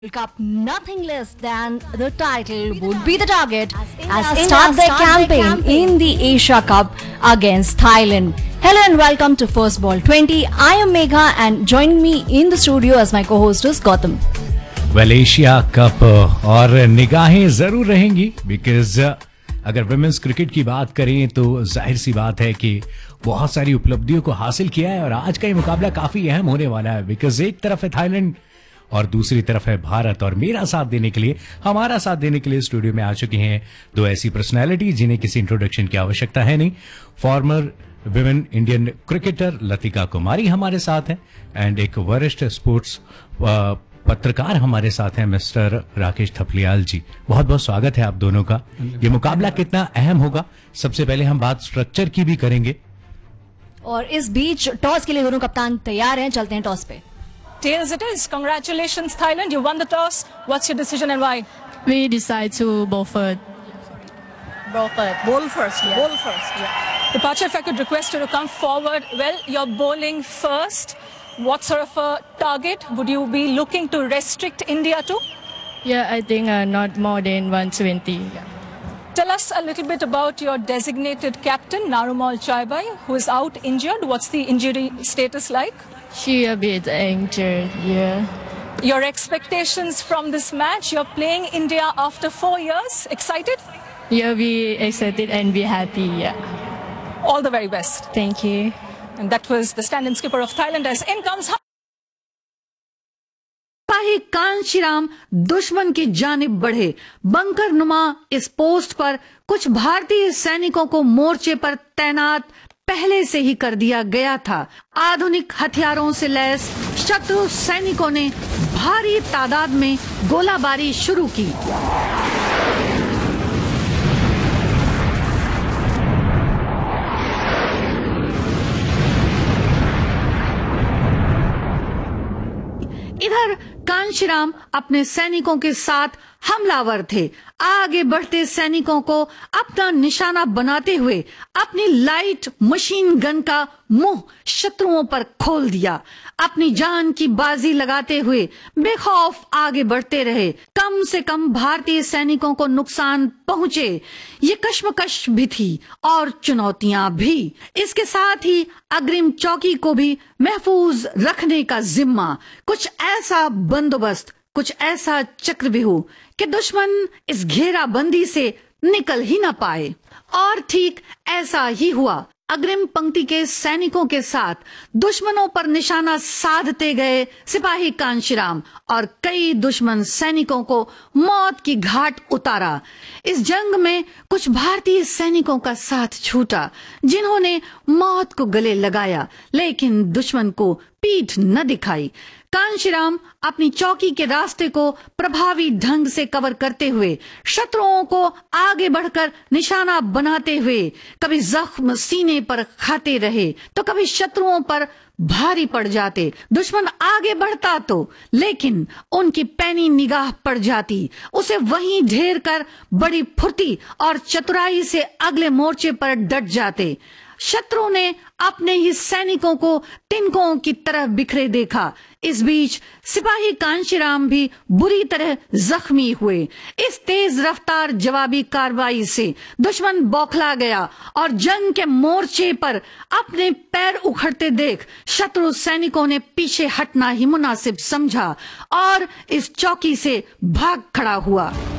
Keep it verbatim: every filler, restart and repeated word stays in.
World Cup, nothing less than the title would be the target as India start their campaign in the Asia Cup against Thailand. Hello and welcome to First Ball twenty. I am Megha and joining me in the studio as my co-host is Gautam. Well, Asia cup और निगाहें जरूर रहेंगी because अगर women's cricket की बात करें तो जाहिर सी बात है कि बहुत सारी उपलब्धियों को हासिल किया है और आज का ये मुकाबला काफी अहम होने वाला है बिकॉज एक तरफ है थाईलैंड और दूसरी तरफ है भारत। और मेरा साथ देने के लिए हमारा साथ देने के लिए स्टूडियो में आ चुकी हैं दो ऐसी पर्सनैलिटी जिन्हें किसी इंट्रोडक्शन की आवश्यकता है नहीं। Farmer women Indian cricketer Latika कुमारी हमारे साथ हैं एंड एक वरिष्ठ स्पोर्ट्स पत्रकार हमारे साथ हैं मिस्टर राकेश थपलियाल जी। बहुत बहुत स्वागत है आप दोनों का। ये मुकाबला कितना अहम होगा, सबसे पहले हम बात स्ट्रक्चर की भी करेंगे और इस बीच टॉस के लिए दोनों कप्तान तैयार हैं। चलते हैं टॉस पे। Tails it is. Congratulations, Thailand. You won the toss. What's your decision and why? We decide to bowl first. Bowl first. Bowl first. Yeah. Bowl first. Yeah. Departure, if I could request you to come forward. Well, you're bowling first. What sort of a target would you be looking to restrict India to? Yeah, I think uh, not more than one twenty. Yeah. Tell us a little bit about your designated captain, Narumal Chaibai, who is out injured. What's the injury status like? She a bit injured, yeah. Your expectations from this match? You're playing India after four years. Excited? Yeah, we excited and we happy, yeah. All the very best. Thank you. And that was the stand-in skipper of Thailand as in comes... सिपाही कांशीराम दुश्मन की जानिब बढ़े। Bunker नुमा इस post पर कुछ भारतीय सैनिकों को मोर्चे पर तैनात पहले से ही कर दिया गया था। आधुनिक हथियारों से लैस शत्रु सैनिकों ने भारी तादाद में गोलाबारी शुरू की। इधर कांशीराम अपने सैनिकों के साथ हमलावर थे। आगे बढ़ते सैनिकों को अपना निशाना बनाते हुए अपनी लाइट मशीन गन का मुंह शत्रुओं पर खोल दिया। अपनी जान की बाजी लगाते हुए बेखौफ आगे बढ़ते रहे। कम से कम भारतीय सैनिकों को नुकसान पहुंचे, ये कश्मकश भी थी और चुनौतियां भी। इसके साथ ही अग्रिम चौकी को भी महफूज रखने का जिम्मा। कुछ ऐसा बंदोबस्त, कुछ ऐसा चक्रव्यूह कि दुश्मन इस घेराबंदी से निकल ही न पाए। और ठीक ऐसा ही हुआ। अग्रिम पंक्ति के सैनिकों के साथ दुश्मनों पर निशाना साधते गए सिपाही कांशीराम और कई दुश्मन सैनिकों को मौत की घाट उतारा। इस जंग में कुछ भारतीय सैनिकों का साथ छूटा जिन्होंने मौत को गले लगाया लेकिन दुश्मन को पीठ न दिखाई। कांशीराम अपनी चौकी के रास्ते को प्रभावी ढंग से कवर करते हुए शत्रुओं को आगे बढ़कर निशाना बनाते हुए कभी जख्म सीने पर खाते रहे तो कभी शत्रुओं पर भारी पड़ जाते। दुश्मन आगे बढ़ता तो लेकिन उनकी पैनी निगाह पड़ जाती, उसे वहीं ढेर कर बड़ी फुर्ती और चतुराई से अगले मोर्चे पर डट जाते। शत्रु ने अपने ही सैनिकों को तिनकों की तरह बिखरे देखा। इस बीच सिपाही कांशीराम भी बुरी तरह जख्मी हुए। इस तेज रफ्तार जवाबी कार्रवाई से दुश्मन बौखला गया और जंग के मोर्चे पर अपने पैर उखड़ते देख शत्रु सैनिकों ने पीछे हटना ही मुनासिब समझा और इस चौकी से भाग खड़ा हुआ।